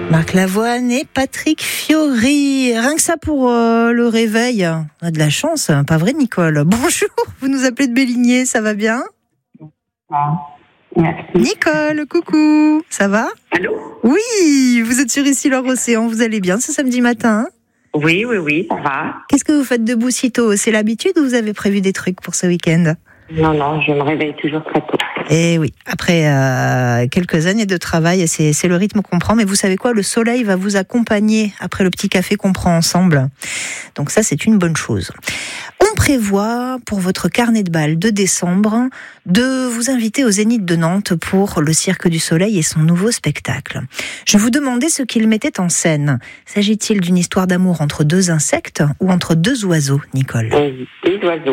Marc Lavoine et Patrick Fiori. Rien que ça pour le réveil. On a de la chance, pas vrai Nicole? Bonjour, vous nous appelez de Béligné, ça va bien? Merci. Nicole, coucou, ça va? Allô? Oui, vous êtes sur Issy-leur-Océan, vous allez bien ce samedi matin? Oui, ça va. Qu'est-ce que vous faites debout si tôt? C'est l'habitude ou vous avez prévu des trucs pour ce week-end? Non, je me réveille toujours très tôt. Eh oui, après quelques années de travail, c'est le rythme qu'on prend. Mais vous savez quoi, le soleil va vous accompagner après le petit café qu'on prend ensemble. Donc ça, c'est une bonne chose. On prévoit pour votre carnet de bal de décembre de vous inviter au Zénith de Nantes pour le Cirque du Soleil et son nouveau spectacle. Je vous demandais ce qu'il mettait en scène. S'agit-il d'une histoire d'amour entre deux insectes ou entre deux oiseaux, Nicole? Des oiseaux.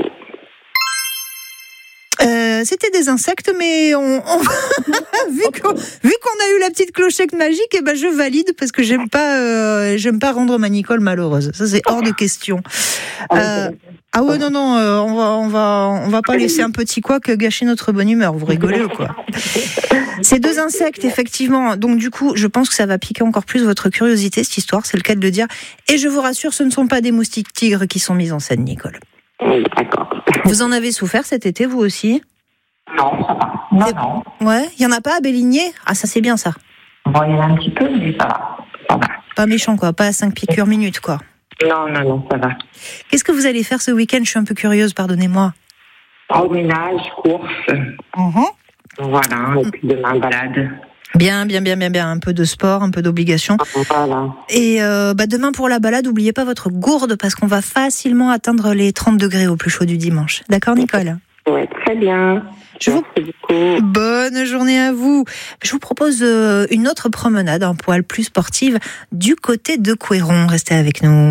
C'était des insectes, mais vu qu'on a eu la petite clochette magique, et ben je valide parce que j'aime pas rendre ma Nicole malheureuse. Ça c'est hors de question. Ah ouais non, on va pas laisser un petit couac gâcher notre bonne humeur. Vous rigolez ou quoi? Ces deux insectes, effectivement. Donc du coup, je pense que ça va piquer encore plus votre curiosité cette histoire. C'est le cas de le dire. Et je vous rassure, ce ne sont pas des moustiques tigres qui sont mis en scène, Nicole. Oui, d'accord. Vous en avez souffert cet été, vous aussi? Non, ça va. Non. Ouais, il y en a pas à Béligné? Ah, ça c'est bien ça. Bon, il y en a un petit peu, mais ça va. Ça va. Pas méchant quoi, pas à 5 piqûres minutes quoi. Non, ça va. Qu'est-ce que vous allez faire ce week-end? Je suis un peu curieuse, pardonnez-moi. Promenage, course. Voilà, et puis demain, balade. Bien. Un peu de sport, un peu d'obligation. Voilà. Et demain pour la balade, n'oubliez pas votre gourde parce qu'on va facilement atteindre les 30 degrés au plus chaud du dimanche. D'accord, Nicole? Oui, très bien. Merci beaucoup. Bonne journée à vous. Je vous propose une autre promenade, un poil plus sportive, du côté de Couëron. Restez avec nous.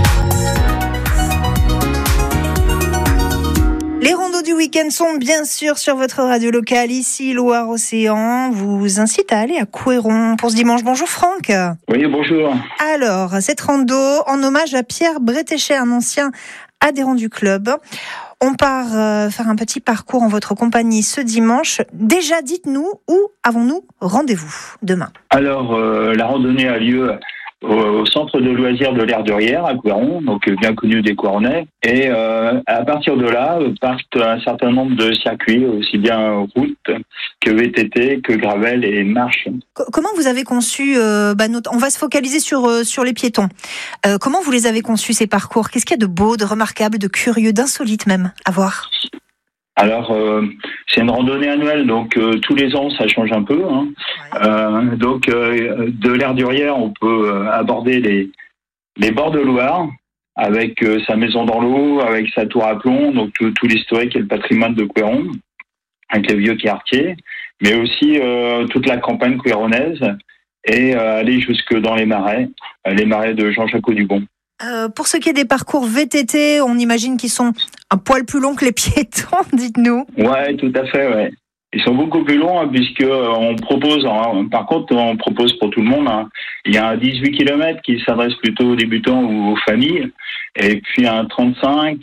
Les randos du week-end sont bien sûr sur votre radio locale, ici Loire-Océan. Vous incite à aller à Couëron pour ce dimanche. Bonjour Franck. Oui, bonjour. Alors, cette rando en hommage à Pierre Bretéchet, un ancien adhérent du club. On part faire un petit parcours en votre compagnie ce dimanche. Déjà, dites-nous, où avons-nous rendez-vous demain? Alors, la randonnée a lieu au centre de loisirs de l'Air-de-Rière à Couëron, donc bien connu des Couéronnais. Et à partir de là, partent un certain nombre de circuits, aussi bien route que VTT, que gravel et marche. Comment vous avez conçu on va se focaliser sur les piétons. Comment vous les avez conçus ces parcours? Qu'est-ce qu'il y a de beau, de remarquable, de curieux, d'insolite même à voir? Alors, c'est une randonnée annuelle, donc tous les ans, ça change un peu. Hein. Ouais. De l'Air-du-Rière, on peut aborder les bords de Loire, avec sa maison dans l'eau, avec sa tour à plomb, donc tout l'historique et le patrimoine de Couëron, avec les vieux quartiers, mais aussi toute la campagne couéronnaise, et aller jusque dans les marais de Jean-Jacques Audubon. Pour ce qui est des parcours VTT, on imagine qu'ils sont un poil plus longs que les piétons, dites-nous. Ouais, tout à fait, ouais. Ils sont beaucoup plus longs, puisque on propose, par contre, on propose pour tout le monde, il y a un 18 km qui s'adresse plutôt aux débutants ou aux familles, et puis un 35,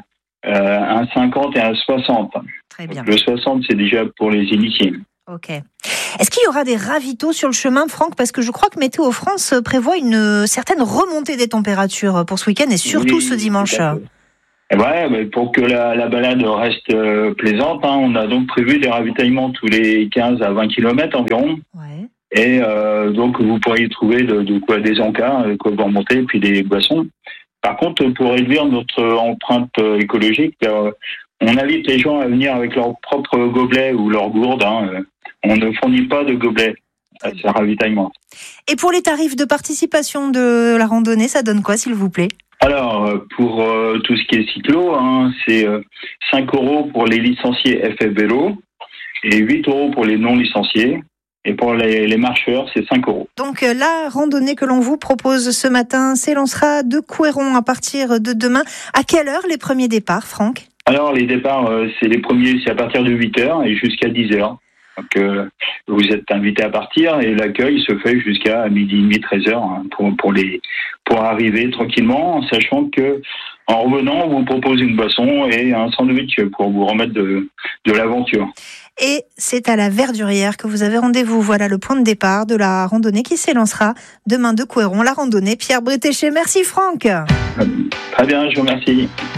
un 50 et un 60. Très bien. Donc, le 60, c'est déjà pour les initiés. Ok. Est-ce qu'il y aura des ravitaux sur le chemin, Franck? Parce que je crois que Météo France prévoit une certaine remontée des températures pour ce week-end et surtout ce dimanche. Ouais, mais pour que la balade reste plaisante, on a donc prévu des ravitaillements tous les 15 à 20 km environ. Ouais. Et donc vous pourrez y trouver de quoi des encas, de quoi vous remonter, et puis des boissons. Par contre, pour réduire notre empreinte écologique, on invite les gens à venir avec leur propre gobelet ou leur gourde. On ne fournit pas de gobelet à ce ravitaillement. Et pour les tarifs de participation de la randonnée, ça donne quoi, s'il vous plaît? Alors, pour tout ce qui est cyclo, c'est 5 € pour les licenciés FF Vélo et 8 € pour les non-licenciés. Et pour les marcheurs, c'est 5 €. Donc la randonnée que l'on vous propose ce matin s'élancera de Couëron à partir de demain. À quelle heure les premiers départs, Franck? Alors, les départs, c'est à partir de 8h et jusqu'à 10h. Donc, vous êtes invité à partir et l'accueil se fait jusqu'à midi et demi, 13h pour arriver tranquillement, en sachant que en revenant, on vous propose une boisson et un sandwich pour vous remettre de l'aventure. Et c'est à la Verdurière que vous avez rendez-vous. Voilà le point de départ de la randonnée qui s'élancera demain de Couëron. La randonnée Pierre Bretéché. Merci Franck. Très bien, je vous remercie.